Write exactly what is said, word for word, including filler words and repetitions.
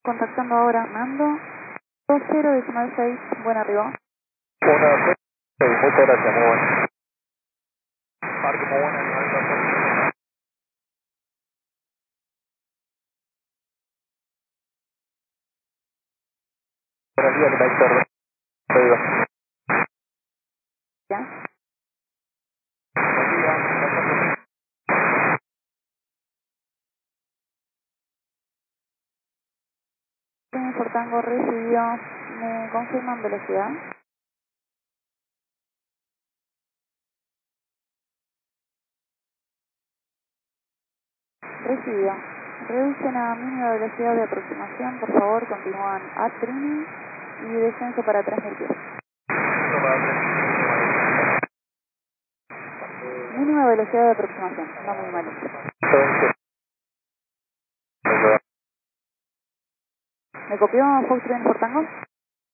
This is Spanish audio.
Contactando ahora, mando dos cero diecinueve seis, buen arriba. Una, seis, muchas gracias, muy bueno. Parque muy buena, animal, gracias. Buenos días, Héctor. Oiga. Ya. Buen día, gracias. Tiene Fortango recibió, me confirman velocidad. Recibido. Reducen a mínima velocidad de aproximación, por favor, continúan a trimming y descenso para tres mil pies. Mínima velocidad de aproximación, no minimalista. ¿Me copió Fox Train Fortango?